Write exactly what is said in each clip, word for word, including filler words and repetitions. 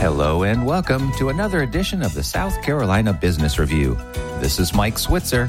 Hello and welcome to another edition of the South Carolina Business Review. This is Mike Switzer.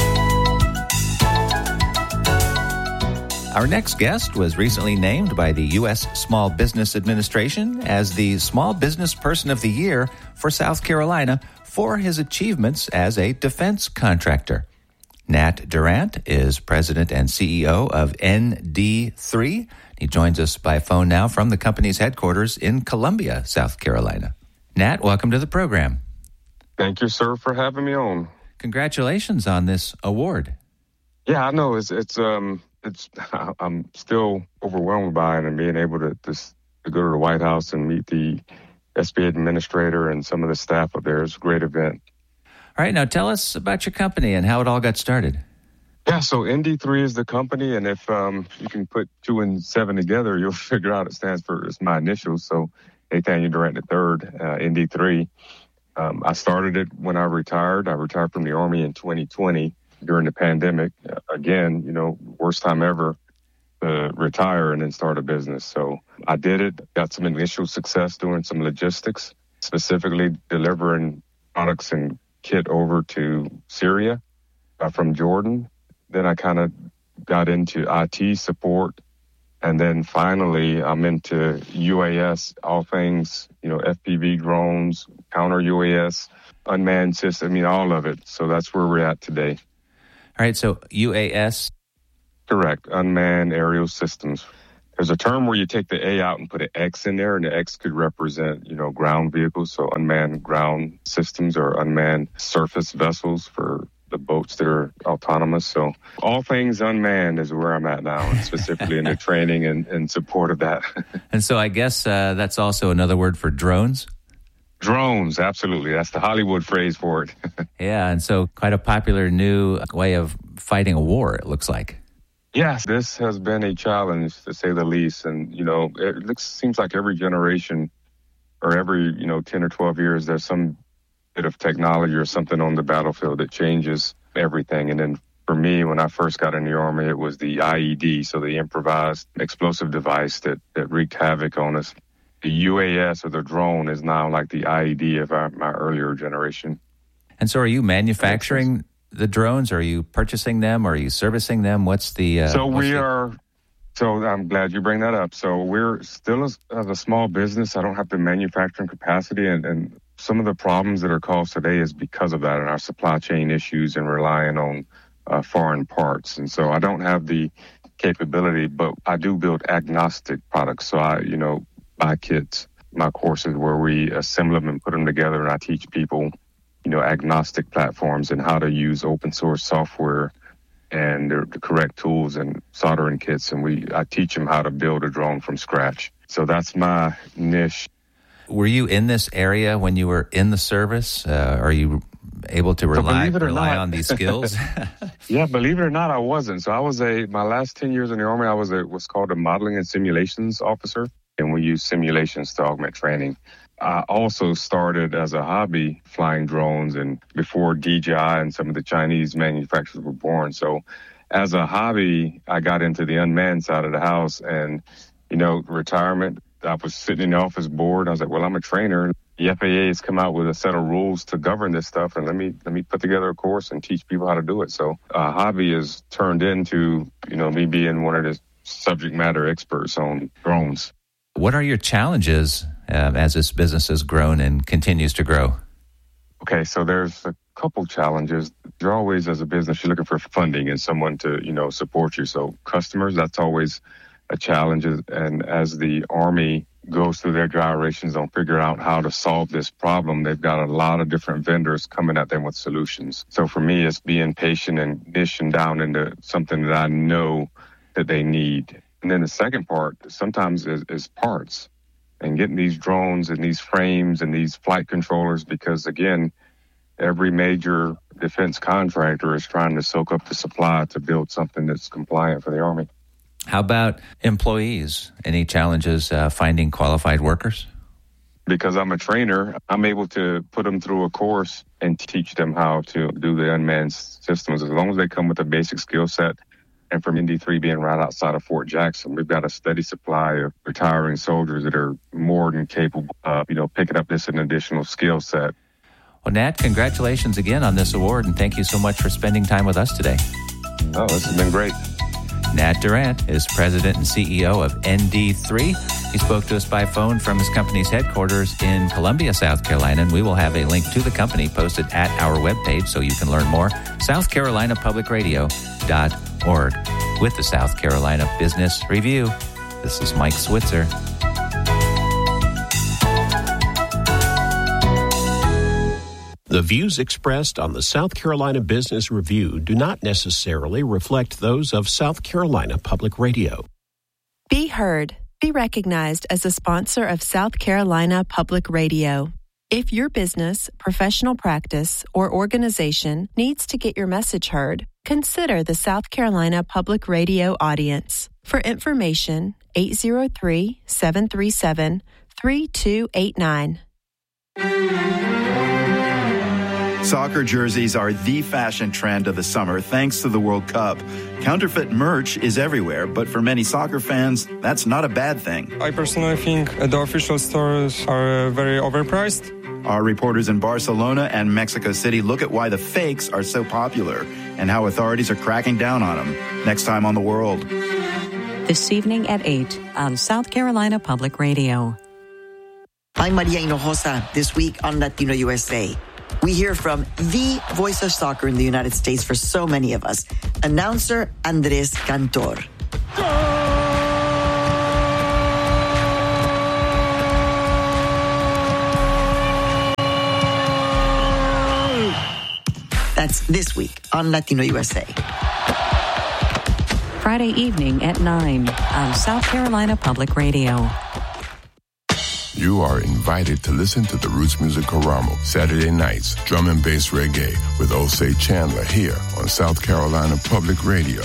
Our next guest was recently named by the U S Small Business Administration as the Small Business Person of the Year for South Carolina for his achievements as a defense contractor. Nat Durant is president and C E O of N D three. He joins us by phone now from the company's headquarters in Columbia, South Carolina. Nat, welcome to the program. Thank you, sir, for having me on. Congratulations on this award. Yeah, I know. It's it's um it's I'm still overwhelmed by it, and being able to just to go to the White House and meet the S B A administrator and some of the staff up there is a great event. All right, now tell us about your company and how it all got started. Yeah, so N D three is the company, and if um, you can put two and seven together, you'll figure out it stands for, it's my initials, so Nathaniel Durant the third, uh, N D three. Um, I started it when I retired. I retired from the Army in twenty twenty during the pandemic. Uh, again, you know, worst time ever to retire and then start a business. So I did it, got some initial success doing some logistics, specifically delivering products and kit over to Syria uh, from Jordan. Then I kind of got into I T support. And then finally, I'm into U A S, all things, you know, F P V drones, counter U A S, unmanned system, I mean, all of it. So that's where we're at today. All right, so U A S? Correct, unmanned aerial systems. There's a term where you take the A out and put an X in there, and the X could represent, you know, ground vehicles, so unmanned ground systems or unmanned surface vessels for the boats that are autonomous. So all things unmanned is where I'm at now, and specifically in the training and, and support of that. And so I guess uh, that's also another word for drones? Drones, absolutely. That's the Hollywood phrase for it. Yeah, and so quite a popular new way of fighting a war, it looks like. Yes, this has been a challenge, to say the least. And, you know, it looks, seems like every generation or every, you know, ten or twelve years, there's some bit of technology or something on the battlefield that changes everything. And then for me, when I first got in the Army, it was the I E D, so the improvised explosive device that, that wreaked havoc on us. The U A S or the drone is now like the I E D of our, my earlier generation. And so are you manufacturing the drones? Are you purchasing them? Are you servicing them? What's the... Uh, so what's we the... are... So I'm glad you bring that up. So we're still as, as a small business. I don't have the manufacturing capacity, and, and some of the problems that are caused today is because of that and our supply chain issues and relying on uh, foreign parts. And so I don't have the capability, but I do build agnostic products. So I, you know, buy kits, my courses where we assemble them and put them together, and I teach people, you know, agnostic platforms and how to use open source software and the, the correct tools and soldering kits. And we, I teach them how to build a drone from scratch. So that's my niche. Were you in this area when you were in the service? Uh, are you able to rely, so rely not, on these skills? Yeah, believe it or not, I wasn't. So I was a, my last ten years in the Army, I was a, what's called a modeling and simulations officer. And we use simulations to augment training. I also started as a hobby flying drones, and before D J I and some of the Chinese manufacturers were born. So as a hobby, I got into the unmanned side of the house, and, you know, retirement, I was sitting in the office bored. I was like, well, I'm a trainer. The F A A has come out with a set of rules to govern this stuff, and let me let me put together a course and teach people how to do it. So a hobby has turned into, you know, me being one of the subject matter experts on drones. What are your challenges um, as this business has grown and continues to grow? Okay, so there's a couple challenges. You're always, as a business, you're looking for funding and someone to, you know, support you. So customers, that's always a challenge. And as the Army goes through their gyrations on figuring out how to solve this problem, they've got a lot of different vendors coming at them with solutions. So for me, it's being patient and niching down into something that I know that they need. And then the second part sometimes is, is parts and getting these drones and these frames and these flight controllers, because, again, every major defense contractor is trying to soak up the supply to build something that's compliant for the Army. How about employees? Any challenges uh, finding qualified workers? Because I'm a trainer, I'm able to put them through a course and teach them how to do the unmanned systems. As long as they come with a basic skill set And from N D three being right outside of Fort Jackson, we've got a steady supply of retiring soldiers that are more than capable of, you know, picking up this an additional skill set. Well, Nat, congratulations again on this award, and thank you so much for spending time with us today. Oh, this has been great. Nat Durant is president and C E O of N D three. He spoke to us by phone from his company's headquarters in Columbia, South Carolina, and we will have a link to the company posted at our webpage so you can learn more, south carolina public radio dot org. With the South Carolina Business Review, this is Mike Switzer. The views expressed on the South Carolina Business Review do not necessarily reflect those of South Carolina Public Radio. Be heard. Be recognized as a sponsor of South Carolina Public Radio. If your business, professional practice, or organization needs to get your message heard, consider the South Carolina Public Radio audience. For information, eight zero three, seven three seven, three two eight nine. Soccer jerseys are the fashion trend of the summer thanks to the World Cup. Counterfeit merch is everywhere, but for many soccer fans, that's not a bad thing. I personally think the official stores are very overpriced. Our reporters in Barcelona and Mexico City look at why the fakes are so popular and how authorities are cracking down on them. Next time on The World. This evening at eight on South Carolina Public Radio. I'm Maria Hinojosa, this week on Latino U S A. We hear from the voice of soccer in the United States for so many of us, announcer Andres Cantor. That's this week on Latino U S A. Friday evening at nine on South Carolina Public Radio. You are invited to listen to the Roots Music Karamo Saturday nights, drum and bass reggae with Osei Chandler here on South Carolina Public Radio.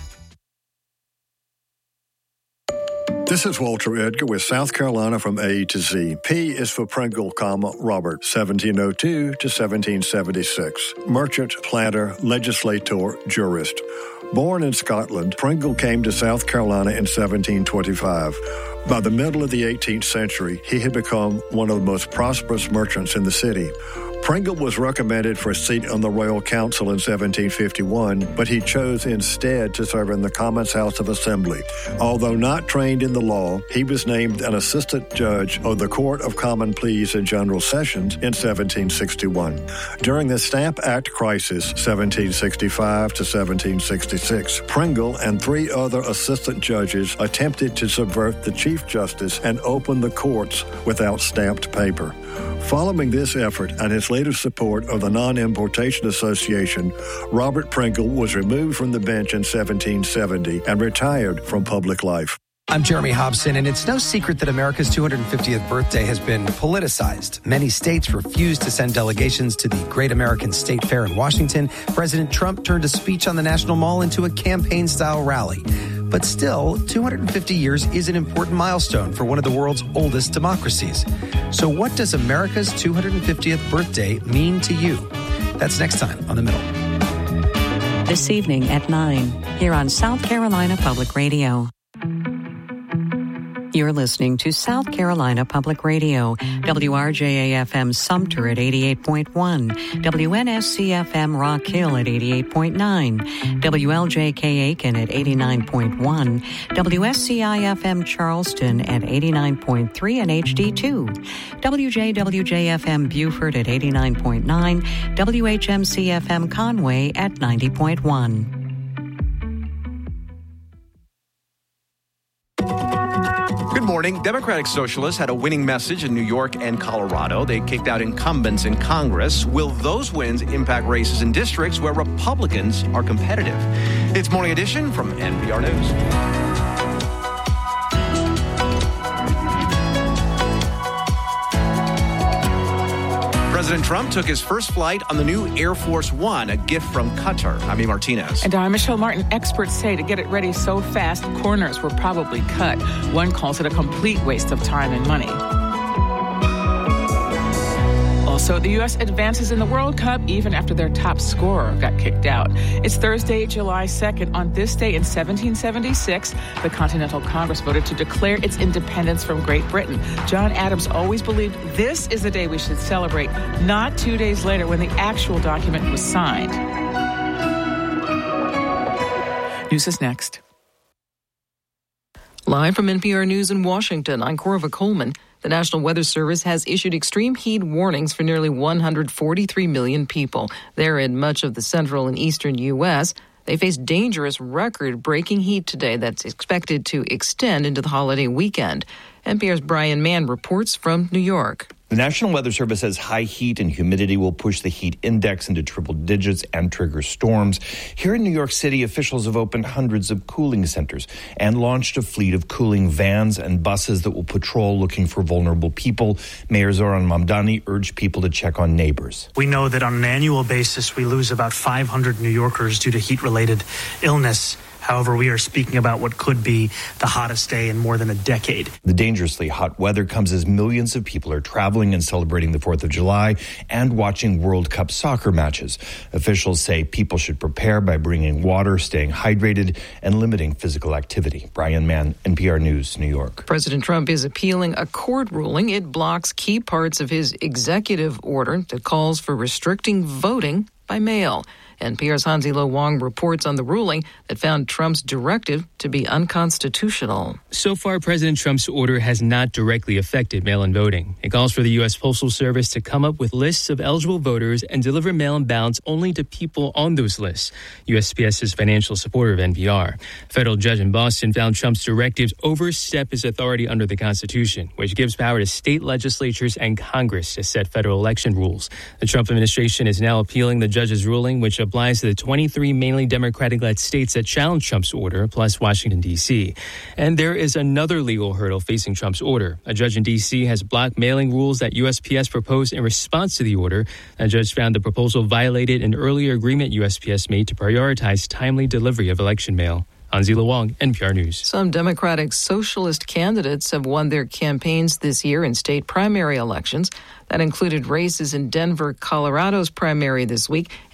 This is Walter Edgar with South Carolina from A to Z. P is for Pringle, comma, Robert, seventeen oh two to seventeen seventy-six. Merchant, planter, legislator, jurist. Born in Scotland, Pringle came to South Carolina in seventeen twenty-five. By the middle of the eighteenth century, he had become one of the most prosperous merchants in the city. Pringle was recommended for a seat on the Royal Council in seventeen fifty-one, but he chose instead to serve in the Commons House of Assembly. Although not trained in the law, he was named an assistant judge of the Court of Common Pleas and General Sessions in seventeen sixty-one. During the Stamp Act crisis, seventeen sixty-five to seventeen sixty-six, Pringle and three other assistant judges attempted to subvert the Chief Justice and open the courts without stamped paper. Following this effort and his later support of the Non-Importation Association, Robert Pringle was removed from the bench in seventeen seventy and retired from public life. I'm Jeremy Hobson, and it's no secret that America's two hundred fiftieth birthday has been politicized. Many states refused to send delegations to the Great American State Fair in Washington. President Trump turned a speech on the National Mall into a campaign-style rally. But still, two hundred fifty years is an important milestone for one of the world's oldest democracies. So what does America's two hundred fiftieth birthday mean to you? That's next time on The Middle. This evening at nine, here on South Carolina Public Radio. You're listening to South Carolina Public Radio, W R J A F M Sumter at eighty-eight point one, W N S C F M Rock Hill at eighty-eight point nine, W L J K Aiken at eighty-nine point one, W S C I F M Charleston at eighty-nine point three and H D two, W J W J F M Beaufort at eighty-nine point nine, W H M C F M Conway at ninety point one. Good morning. Democratic Socialists had a winning message in New York and Colorado. They kicked out incumbents in Congress. Will those wins impact races in districts where Republicans are competitive? It's Morning Edition from N P R News. President Trump took his first flight on the new Air Force One, a gift from Qatar. Jaime Martinez. And I'm Michelle Martin. Experts say to get it ready so fast, corners were probably cut. One calls it a complete waste of time and money. Also, the U S advances in the World Cup even after their top scorer got kicked out. It's Thursday, July second. On this day in seventeen seventy-six, the Continental Congress voted to declare its independence from Great Britain. John Adams always believed this is the day we should celebrate, not two days later when the actual document was signed. News is next. Live from N P R News in Washington, I'm Corva Coleman. The National Weather Service has issued extreme heat warnings for nearly one hundred forty-three million people. They're in much of the central and eastern U S. They face dangerous record-breaking heat today that's expected to extend into the holiday weekend. N P R's Brian Mann reports from New York. The National Weather Service says high heat and humidity will push the heat index into triple digits and trigger storms. Here in New York City, officials have opened hundreds of cooling centers and launched a fleet of cooling vans and buses that will patrol looking for vulnerable people. Mayor Zoran Mamdani urged people to check on neighbors. We know that on an annual basis, we lose about five hundred New Yorkers due to heat-related illness. However, we are speaking about what could be the hottest day in more than a decade. The dangerously hot weather comes as millions of people are traveling and celebrating the fourth of July and watching World Cup soccer matches. Officials say people should prepare by bringing water, staying hydrated, and limiting physical activity. Brian Mann, N P R News, New York. President Trump is appealing a court ruling. It blocks key parts of his executive order that calls for restricting voting by mail. N P R's Hansi Lo Wang reports on the ruling that found Trump's directive to be unconstitutional. So far, President Trump's order has not directly affected mail-in voting. It calls for the U S Postal Service to come up with lists of eligible voters and deliver mail-in ballots only to people on those lists. U S P S is financial supporter of N P R. A federal judge in Boston found Trump's directives overstep his authority under the Constitution, which gives power to state legislatures and Congress to set federal election rules. The Trump administration is now appealing the judge's ruling, which applies to the twenty-three mainly Democratic-led states that challenge Trump's order, plus Washington, D C. And there is another legal hurdle facing Trump's order. A judge in D C has blocked mailing rules that U S P S proposed in response to the order. A judge found the proposal violated an earlier agreement U S P S made to prioritize timely delivery of election mail. Hansi Lo Wang, N P R News. Some Democratic socialist candidates have won their campaigns this year in state primary elections. That included races in Denver, Colorado's primary this week,